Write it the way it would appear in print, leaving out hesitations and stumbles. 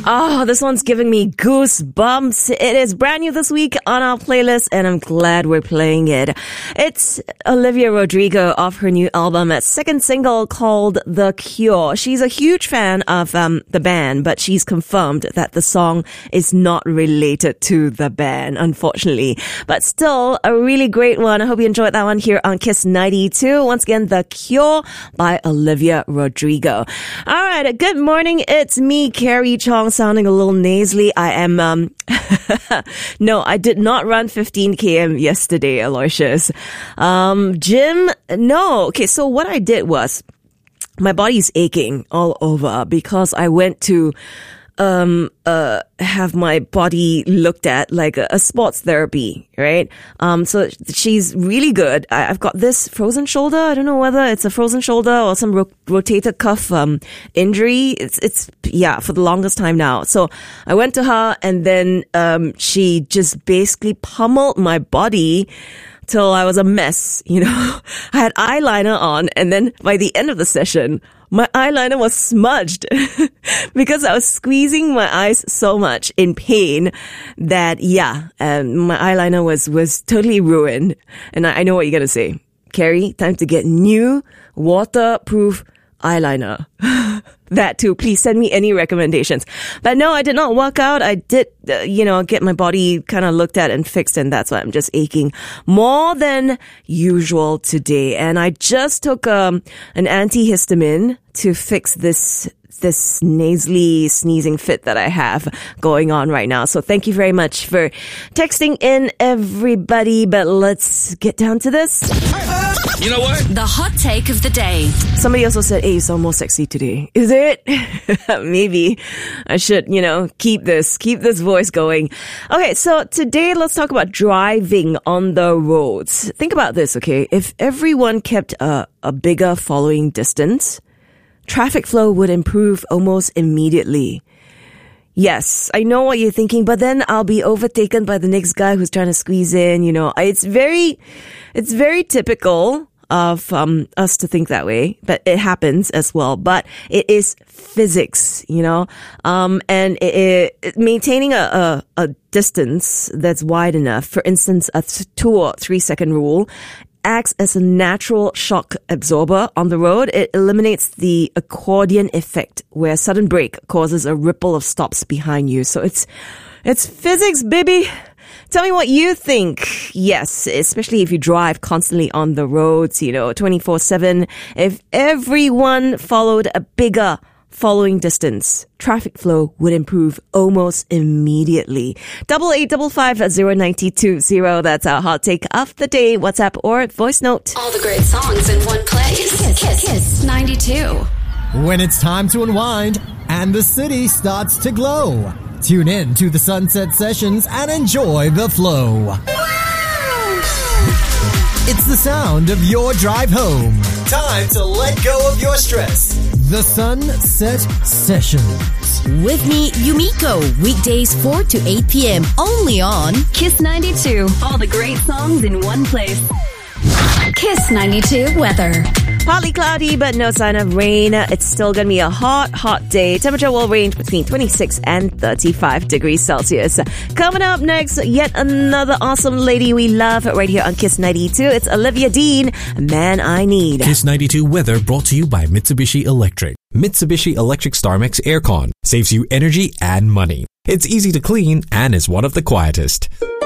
Oh, this one's giving me goosebumps. It is brand new this week on our playlist, and I'm glad we're playing it. It's Olivia Rodrigo off her new album, a second single called The Cure. She's a huge fan of the band, but she's confirmed that the song is not related to the band, unfortunately. But still, a really great one. I hope you enjoyed that one here on Kiss 92. Once again, The Cure by Olivia Rodrigo. All right, good morning. It's me, Carrie Chong, sounding a little nasally. I am, no, I did not run 15 km yesterday, Aloysius. Gym, no. Okay, so what I did was, my body's aching all over because I went to have my body looked at like a sports therapy, right? So she's really good. I've got this frozen shoulder. I don't know whether it's a frozen shoulder or some rotator cuff injury. It's yeah, for the longest time now. So I went to her, and then she just basically pummeled my body till I was a mess, you know. I had eyeliner on, and then by the end of the session, my eyeliner was smudged because I was squeezing my eyes so much in pain that, yeah, my eyeliner was totally ruined. And I know what you're going to say. Carrie, time to get new waterproof eyeliner. That too. Please send me any recommendations. But no, I did not work out. I did, get my body kind of looked at and fixed, and that's why I'm just aching more than usual today. And I just took an antihistamine to fix this nasally sneezing fit that I have going on right now. So thank you very much for texting in, everybody. But let's get down to this. You know what? The hot take of the day. Somebody also said, hey, you sound more sexy today. Is it? Maybe I should, keep this voice going. Okay, so today let's talk about driving on the roads. Think about this, okay? If everyone kept a bigger following distance, traffic flow would improve almost immediately. Yes, I know what you're thinking, but then I'll be overtaken by the next guy who's trying to squeeze in, It's very typical of us to think that way, but it happens as well. But it is physics, and maintaining a distance that's wide enough, for instance, a 2 or 3 second rule, acts as a natural shock absorber on the road. It eliminates the accordion effect, where a sudden brake causes a ripple of stops behind you. So it's physics, baby. Tell me what you think. Yes, especially if you drive constantly on the roads, 24/7. If everyone followed a bigger following distance, traffic flow would improve almost immediately. 8855-0920. That's our hot take of the day. WhatsApp or voice note. All the great songs in one place. Kiss 92. When it's time to unwind and the city starts to glow, tune in to the Sunset Sessions and enjoy the flow. It's the sound of your drive home. Time to let go of your stress. The Sunset Sessions. With me, Yumiko. Weekdays 4 to 8 p.m. Only on Kiss 92. All the great songs in one place. Kiss 92 weather. Partly cloudy, but no sign of rain. It's still going to be a hot day. Temperature will range between 26 and 35 degrees Celsius. Coming up next, yet another awesome lady we love right here on Kiss 92. It's Olivia Dean, Man I Need. Kiss 92 weather brought to you by Mitsubishi Electric. Mitsubishi Electric StarMax Aircon saves you energy and money. It's easy to clean and is one of the quietest.